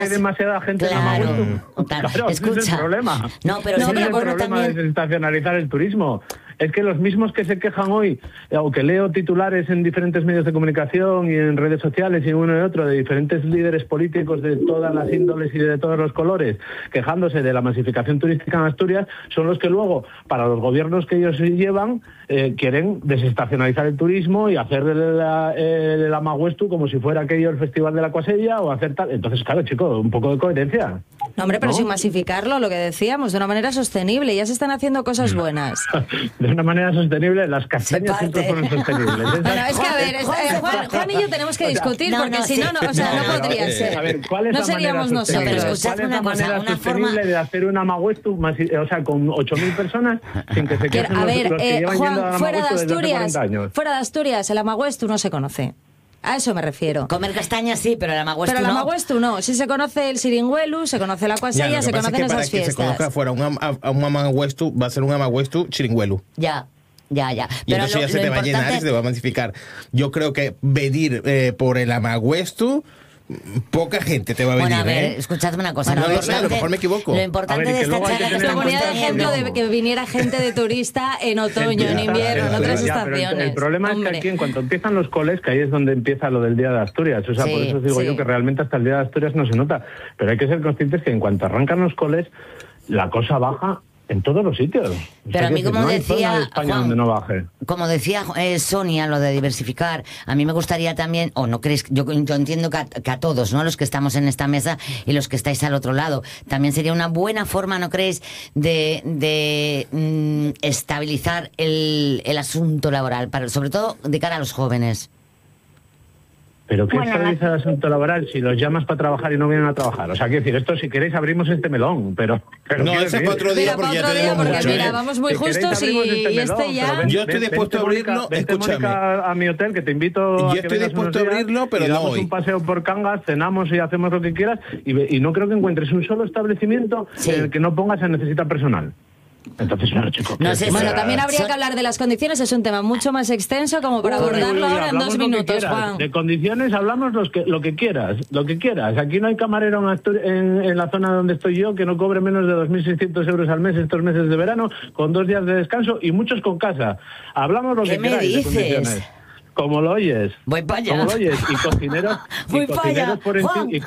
hay demasiada gente en Amaguestu. Claro, escucha. Ese es el problema. No, pero ese sería es el bueno problema también de desestacionalizar el turismo. Es que los mismos que se quejan hoy, o que leo titulares en diferentes medios de comunicación y en redes sociales y uno y otro, de diferentes líderes políticos de todas las índoles y de todos los colores, quejándose de la masificación turística en Asturias, son los que luego, para los gobiernos que ellos llevan, quieren desestacionalizar el turismo y hacer el Amaguestu como si fuera aquello el Festival de la Cuasella o hacer tal. Entonces, claro, chico, un poco de coherencia. No, hombre, pero ¿no? sin masificarlo, lo que decíamos, de una manera sostenible. Ya se están haciendo cosas buenas. De una manera sostenible, las castañas siempre fueron sostenibles. Bueno, es que a ver, Juan y yo tenemos que discutir, porque si no, no podría ser. A ver, ¿cuál es no la seríamos manera nosotros. Pero sostenible? escuchad ¿Cuál es una la cosa, manera una sostenible de hacer un Amaguestu, o sea, con 8.000 personas, sin que se quejen A ver, los que llevan yendo Juan, al Amaguestu desde hace 40 años? fuera de Asturias, el Amaguestu no se conoce. A eso me refiero. comer castañas sí, pero el Amaguestu Pero el no. Amaguestu no. Sí se conoce el Siringuelu, se conoce la Cuasella, se conocen esas para que se fiestas. conozca fuera un Amaguestu, va a ser un Amaguestu chiringuelu. Ya. Y Pero entonces ya se te va a llenar y se te va a masificar. Yo creo que venir por el Amaguestu, poca gente te va a venir. Bueno, a ver, escuchadme una cosa. No lo lo sé, a lo mejor me equivoco. Lo importante A ver, y de que esta luego hay que charla que tener en estamos Ponía de cuenta ejemplo no. de que viniera gente de turista en otoño, en invierno, en otras Ya, pero estaciones. el problema es que aquí, en cuanto empiezan los coles, que ahí es donde empieza lo del Día de Asturias. O sea, Sí, por eso digo sí. yo que realmente hasta el Día de Asturias no se nota. Pero hay que ser conscientes que en cuanto arrancan los coles, la cosa baja en todos los sitios. O Pero sea, a mí, que como no hay decía zona de España Juan, donde no baje. Como decía Sonia, lo de diversificar, a mí me gustaría también, o no creéis, yo entiendo que a todos, ¿no? Los que estamos en esta mesa y los que estáis al otro lado, también sería una buena forma, ¿no creéis?, de estabilizar el asunto laboral, sobre todo de cara a los jóvenes. Pero ¿qué Bueno, estabiliza el asunto laboral si los llamas para trabajar y no vienen a trabajar? O sea, quiero decir, esto si queréis abrimos este melón, pero No, quiero ese es decir, para otro día Mira, porque para ya otro día, tenemos porque mucho. mira, ¿eh? vamos muy si queréis justos abrimos y melón, este ya... pero Yo estoy dispuesto a abrirlo, vente, escúchame. Mónica, a mi hotel, que te invito Yo a que estoy vengas dispuesto unos a días abrirlo, pero y no damos hoy. un paseo por Cangas, cenamos y hacemos lo que quieras, y no creo que encuentres un solo establecimiento Sí. en el que no pongas se necesita personal. Entonces, claro, chicos. No sé, Bueno, también habría Son- que hablar de las condiciones, es un tema mucho más extenso como para abordarlo ahora en 2 minutos, Juan. De condiciones hablamos lo que quieras, lo que quieras. Aquí no hay camarero en la zona donde estoy yo que no cobre menos de 2.600 euros al mes estos meses de verano, con 2 días de descanso y muchos con casa. Hablamos lo ¿Qué que me queráis de dices? condiciones. Como lo oyes. Voy para allá. Como lo oyes. Y cocineros, Voy pa' allá, Juan. y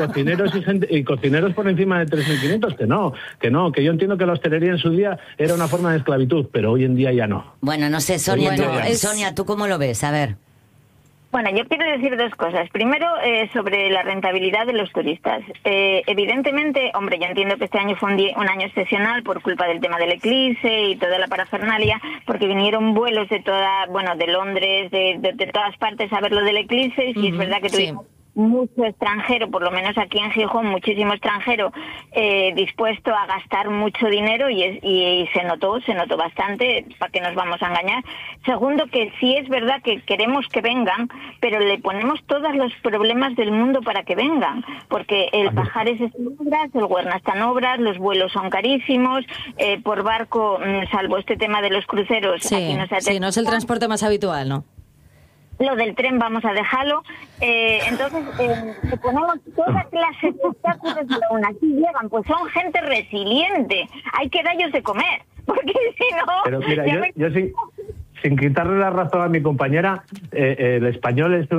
cocineros por encima de 3.500, que yo entiendo que la hostelería en su día era una forma de esclavitud, pero hoy en día ya no. Bueno, no sé, Sonia, Bueno, Sonia, ¿tú cómo lo ves? A ver. Bueno, yo quiero decir dos cosas. Primero, sobre la rentabilidad de los turistas. Evidentemente, hombre, yo entiendo que este año fue un año excepcional por culpa del tema del eclipse y toda la parafernalia, porque vinieron vuelos de de Londres, de todas partes a ver lo del eclipse, y es verdad que tuvimos mucho extranjero, por lo menos aquí en Gijón, muchísimo extranjero dispuesto a gastar mucho dinero y se notó bastante, para que nos vamos a engañar. Segundo, que sí es verdad que queremos que vengan, pero le ponemos todos los problemas del mundo para que vengan, porque el Pajares está en obras, el Huerna está en obras, los vuelos son carísimos, por barco, salvo este tema de los cruceros, aquí No es el transporte más habitual, ¿no? Lo del tren vamos a dejarlo. Entonces, le ponemos toda clase de obstáculos y aún así llegan. Pues son gente resiliente. Hay que darles de comer. Porque si no... Pero mira, yo sí, sin quitarle la razón a mi compañera, el español es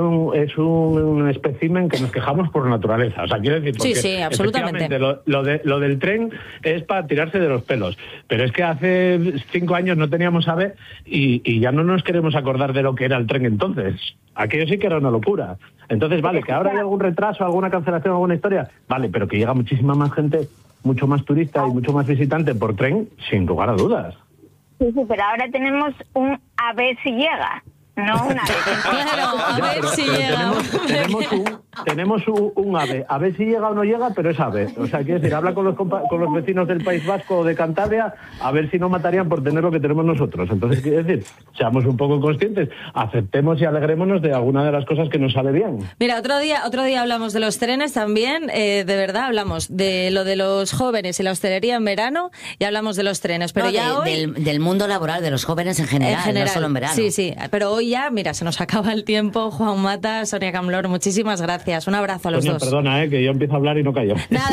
un espécimen que nos quejamos por naturaleza. O sea, quiero decir, porque sí, absolutamente. Lo del tren es para tirarse de los pelos. Pero es que hace 5 años no teníamos AVE y ya no nos queremos acordar de lo que era el tren entonces. Aquello sí que era una locura. Entonces, vale, que ahora hay algún retraso, alguna cancelación, alguna historia, vale, pero que llega muchísima más gente, mucho más turista y mucho más visitante por tren, sin lugar a dudas. Sí, pero ahora tenemos un a ver si llega, no una vez. Claro, a ver si llega. Tenemos un AVE. A ver si llega o no llega, pero es AVE. O sea, quiero decir, habla con los vecinos del País Vasco o de Cantabria, a ver si no matarían por tener lo que tenemos nosotros. Entonces, quiero decir, seamos un poco conscientes, aceptemos y alegrémonos de alguna de las cosas que nos sale bien. Mira, otro día hablamos de los trenes también, de verdad, hablamos de lo de los jóvenes y la hostelería en verano, y hablamos de los trenes, pero No, ya hoy... del mundo laboral, de los jóvenes en general, no solo en verano. Sí, pero hoy ya, mira, se nos acaba el tiempo. Juan Mata, Sonia Camlor, muchísimas gracias. Un abrazo a los Sonia, dos. perdona, que yo empiezo a hablar y no callo. Nada.